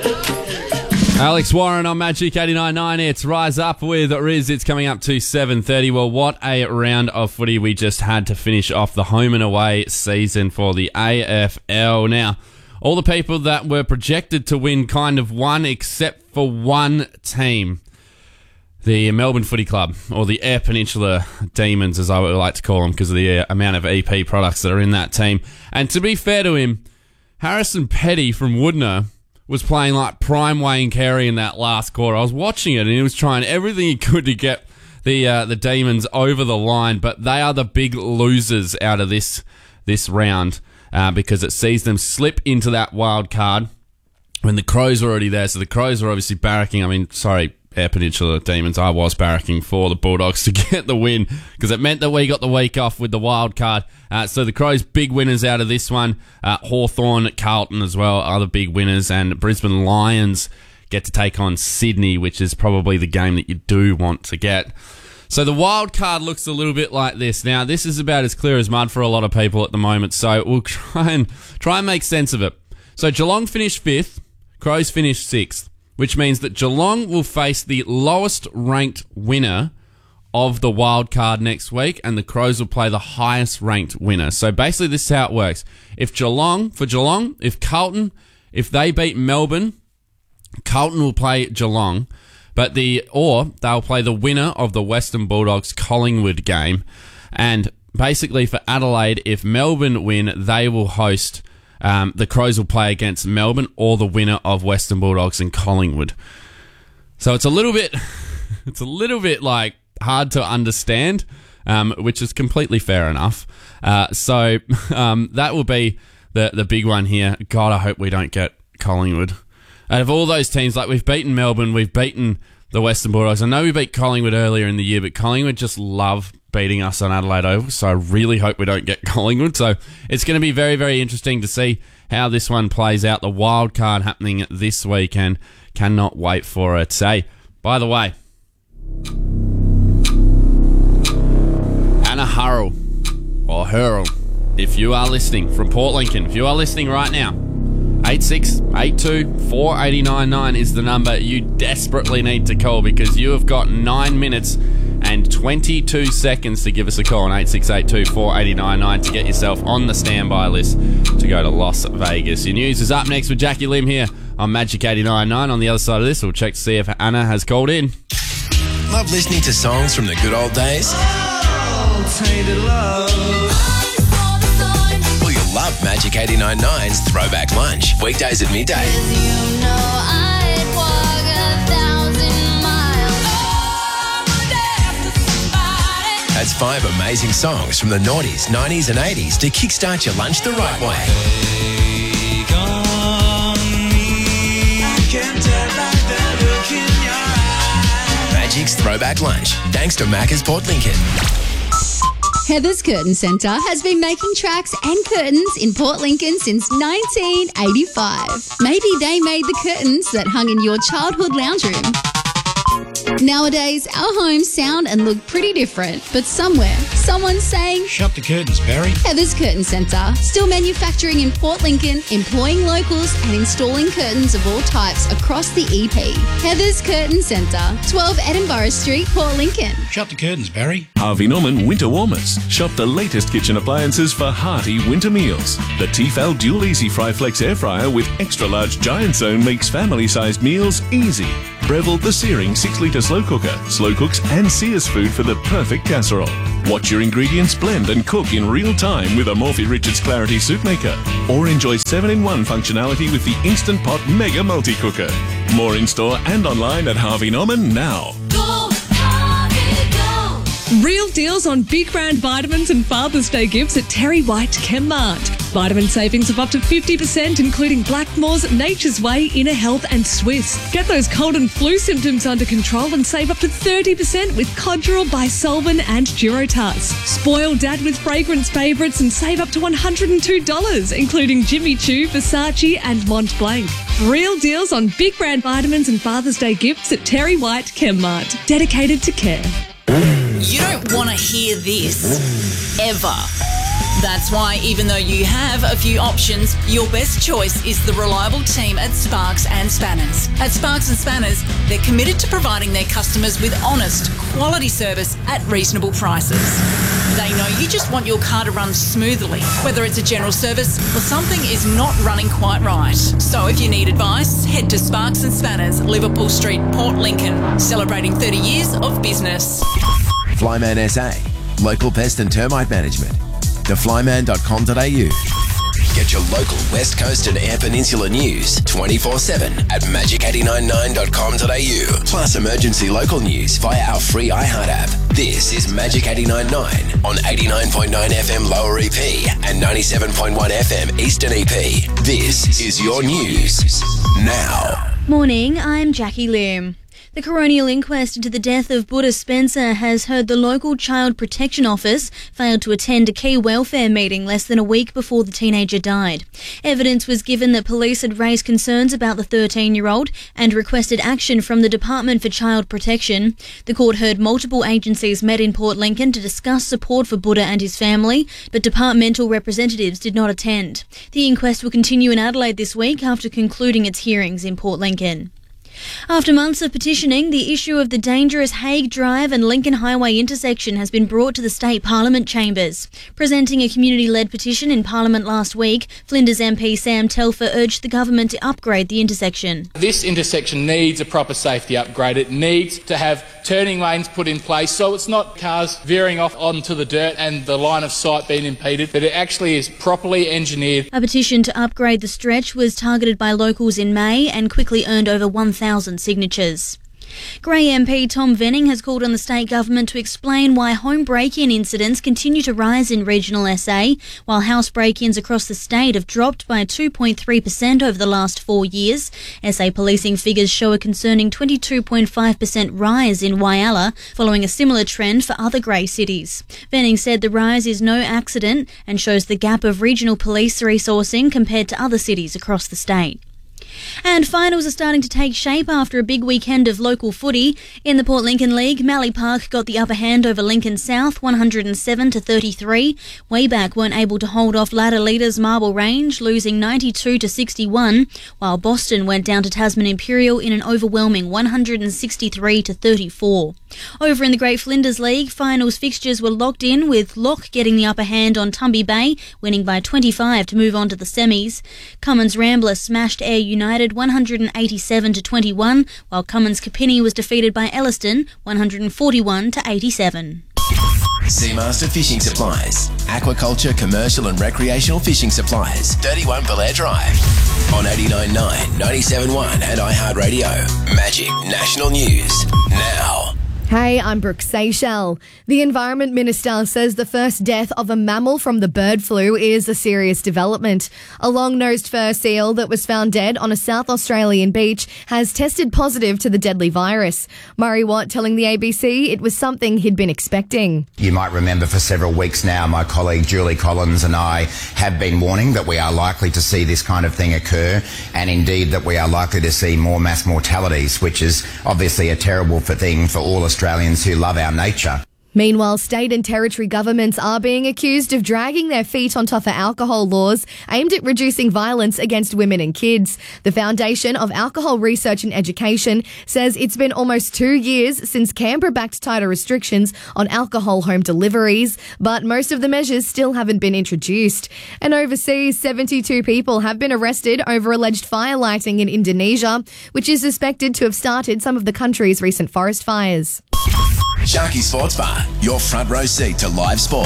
Alex Warren on Magic 89.9. It's Rise Up with Riz. It's coming up to 7:30. Well, what a round of footy we just had to finish off the home and away season for the AFL. Now, all the people that were projected to win kind of won except for one team. The Melbourne Footy Club, or the Eyre Peninsula Demons, as I would like to call them, because of the amount of EP products that are in that team. And to be fair to him, Harrison Petty from Woodner was playing like prime Wayne Carey in that last quarter. I was watching it and he was trying everything he could to get the Demons over the line, but they are the big losers out of this round because it sees them slip into that wild card when the Crows were already there. So the Crows were obviously barracking. Eyre Peninsula Demons, I was barracking for the Bulldogs to get the win because it meant that we got the week off with the wild card. So the Crows, big winners out of this one. Hawthorn, Carlton as well, other big winners. And Brisbane Lions get to take on Sydney, which is probably the game that you do want to get. So the wild card looks a little bit like this. Now, this is about as clear as mud for a lot of people at the moment, so we'll try and make sense of it. So Geelong finished 5th, Crows finished 6th. Which means that Geelong will face the lowest ranked winner of the wild card next week, and the Crows will play the highest ranked winner. So basically this is how it works. If Carlton, if they beat Melbourne, Carlton will play Geelong, or they'll play the winner of the Western Bulldogs Collingwood game. And basically for Adelaide, if Melbourne win, they will host the Crows will play against Melbourne or the winner of Western Bulldogs and Collingwood. So it's a little bit like hard to understand, which is completely fair enough. So that will be the big one here. God, I hope we don't get Collingwood. Out of all those teams, like we've beaten Melbourne, we've beaten the Western Bulldogs. I know we beat Collingwood earlier in the year, but Collingwood just love beating us on Adelaide Oval, so I really hope we don't get Collingwood. So it's going to be very, very interesting to see how this one plays out. The wild card happening this weekend. Cannot wait for it. Hey, by the way, Anna Hurrell, if you are listening from Port Lincoln, if you are listening right now, 8682 4899 is the number you desperately need to call because you have got 9 minutes and 22 seconds to give us a call on 8682 4899 to get yourself on the standby list to go to Las Vegas. Your news is up next with Jackie Lim here on Magic 89.9. On the other side of this, we'll check to see if Anna has called in. Love listening to songs from the good old days? Oh, tainted love. Well, you'll love Magic 89.9's Throwback Lunch, weekdays at midday. You know I'd walk 1,000 miles. That's 5 amazing songs from the noughties, 90s and 80s to kickstart your lunch the right way. Take on me. I can tell by the look in your eyes. Magic's Throwback Lunch, thanks to Macca's Port Lincoln. Heather's Curtain Centre has been making tracks and curtains in Port Lincoln since 1985. Maybe they made the curtains that hung in your childhood lounge room. Nowadays, our homes sound and look pretty different, but somewhere, someone's saying, "Shut the curtains, Barry." Heather's Curtain Centre, still manufacturing in Port Lincoln, employing locals and installing curtains of all types across the EP. Heather's Curtain Centre, 12 Edinburgh Street, Port Lincoln. Shut the curtains, Barry. Harvey Norman Winter Warmers. Shop the latest kitchen appliances for hearty winter meals. The Tefal Dual Easy Fry Flex Air Fryer with extra large giant zone makes family-sized meals easy. Breville The Searing 6-litre slow cooker. Slow cooks and sears food for the perfect casserole. Watch your ingredients blend and cook in real time with a Morphy Richards Clarity Soup Maker. Or enjoy 7-in-1 functionality with the Instant Pot Mega Multi-Cooker. More in-store and online at Harvey Norman now. Go, Harvey, go. Real deals on big brand vitamins and Father's Day gifts at Terry White Chemmart. Vitamin savings of up to 50%, including Blackmore's, Nature's Way, Inner Health and Swiss. Get those cold and flu symptoms under control and save up to 30% with Codral, Bisolven and Durotas. Spoil Dad with fragrance favourites and save up to $102, including Jimmy Choo, Versace and Mont Blanc. Real deals on big brand vitamins and Father's Day gifts at Terry White Chemmart. Dedicated to care. You don't want to hear this ever. That's why, even though you have a few options, your best choice is the reliable team at Sparks and Spanners. At Sparks and Spanners, they're committed to providing their customers with honest, quality service at reasonable prices. They know you just want your car to run smoothly, whether it's a general service or something is not running quite right. So if you need advice, head to Sparks and Spanners, Liverpool Street, Port Lincoln, celebrating 30 years of business. Flyman SA, local pest and termite management. theflyman.com.au. Get your local West Coast and Eyre Peninsula news 24/7 at magic89.com.au. Plus emergency local news via our free iHeart app. This is Magic 89.9 on 89.9 FM Lower EP and 97.1 FM Eastern EP. This is your news now. Morning, I'm Jackie Lim. The coronial inquest into the death of Buddha Spencer has heard the local Child Protection Office failed to attend a key welfare meeting less than a week before the teenager died. Evidence was given that police had raised concerns about the 13-year-old and requested action from the Department for Child Protection. The court heard multiple agencies met in Port Lincoln to discuss support for Buddha and his family, but departmental representatives did not attend. The inquest will continue in Adelaide this week after concluding its hearings in Port Lincoln. After months of petitioning, the issue of the dangerous Hague Drive and Lincoln Highway intersection has been brought to the State Parliament chambers. Presenting a community-led petition in Parliament last week, Flinders MP Sam Telfer urged the government to upgrade the intersection. This intersection needs a proper safety upgrade. It needs to have turning lanes put in place so it's not cars veering off onto the dirt and the line of sight being impeded, but it actually is properly engineered. A petition to upgrade the stretch was targeted by locals in May and quickly earned over 1,000 signatures. Grey MP Tom Venning has called on the state government to explain why home break-in incidents continue to rise in regional SA, while house break-ins across the state have dropped by 2.3% over the last 4 years. SA policing figures show a concerning 22.5% rise in Whyalla, following a similar trend for other grey cities. Venning said the rise is no accident and shows the gap of regional police resourcing compared to other cities across the state. And finals are starting to take shape after a big weekend of local footy. In the Port Lincoln League, Mallee Park got the upper hand over Lincoln South, 107-33. Wayback weren't able to hold off ladder leaders Marble Range, losing 92-61, while Boston went down to Tasman Imperial in an overwhelming 163-34. Over in the Great Flinders League, finals fixtures were locked in, with Lock getting the upper hand on Tumby Bay, winning by 25 to move on to the semis. Cummins Rambler smashed Ayr United 187-21, while Cummins Kapini was defeated by Elliston 141-87. Seamaster Fishing Supplies. Aquaculture, commercial and recreational fishing supplies. 31 Belair Drive. On 89.9, 97.1 and iHeartRadio. Magic National News now. Hey, I'm Brooke Seychelles. The Environment Minister says the first death of a mammal from the bird flu is a serious development. A long-nosed fur seal that was found dead on a South Australian beach has tested positive to the deadly virus. Murray Watt telling the ABC it was something he'd been expecting. You might remember for several weeks now, my colleague Julie Collins and I have been warning that we are likely to see this kind of thing occur, and indeed that we are likely to see more mass mortalities, which is obviously a terrible thing for all Australians who love our nature. Meanwhile, state and territory governments are being accused of dragging their feet on tougher alcohol laws aimed at reducing violence against women and kids. The Foundation of Alcohol Research and Education says it's been almost 2 years since Canberra backed tighter restrictions on alcohol home deliveries, but most of the measures still haven't been introduced. And overseas, 72 people have been arrested over alleged fire lighting in Indonesia, which is suspected to have started some of the country's recent forest fires. Sharky Sports Bar, your front row seat to live sport.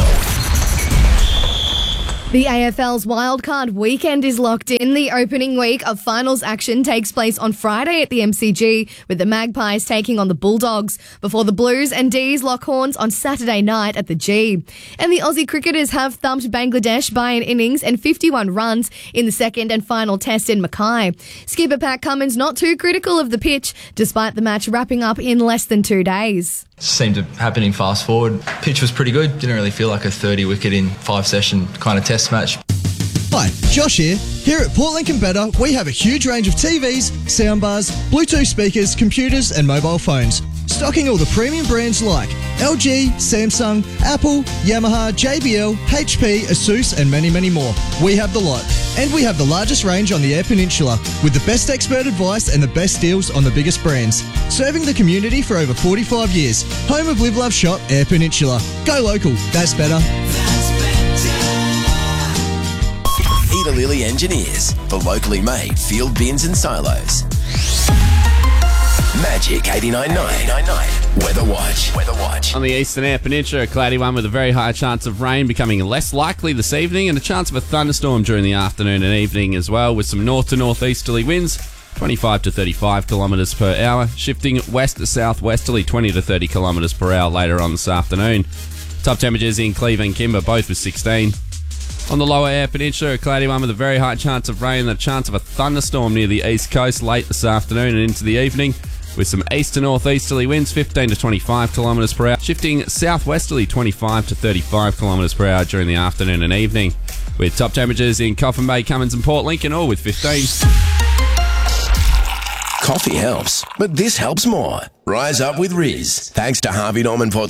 The AFL's wildcard weekend is locked in. The opening week of finals action takes place on Friday at the MCG, with the Magpies taking on the Bulldogs, before the Blues and D's lock horns on Saturday night at the G. And the Aussie cricketers have thumped Bangladesh by an innings and 51 runs in the second and final test in Mackay. Skipper Pat Cummins not too critical of the pitch, despite the match wrapping up in less than 2 days. Seemed to happen in fast forward. Pitch was pretty good. Didn't really feel like a 30 wicket in 5 session kind of test match. Hi, Josh here. Here at Port Lincoln Better, we have a huge range of TVs, soundbars, Bluetooth speakers, computers and mobile phones. Stocking all the premium brands like LG, Samsung, Apple, Yamaha, JBL, HP, Asus, and many, many more. We have the lot. And we have the largest range on the Eyre Peninsula, with the best expert advice and the best deals on the biggest brands. Serving the community for over 45 years. Home of Live Love Shop, Eyre Peninsula. Go local. That's better. Peter Lilly Engineers for locally made field bins and silos. Magic 89.9 Weather Watch. On the eastern Eyre Peninsula, a cloudy one with a very high chance of rain becoming less likely this evening, and a chance of a thunderstorm during the afternoon and evening as well, with some north to northeasterly winds, 25 to 35 kilometres per hour, shifting west to southwesterly, 20 to 30 kilometres per hour later on this afternoon. Top temperatures in Cleveland and Kimber, both with 16. On the lower Eyre Peninsula, a cloudy one with a very high chance of rain and a chance of a thunderstorm near the east coast late this afternoon and into the evening, with some east to northeasterly winds, 15 to 25 kilometres per hour, shifting southwesterly, 25 to 35 kilometres per hour during the afternoon and evening, with top temperatures in Coffin Bay, Cummins and Port Lincoln, all with 15. Coffee helps, but this helps more. Rise up with Riz. Thanks to Harvey Norman Port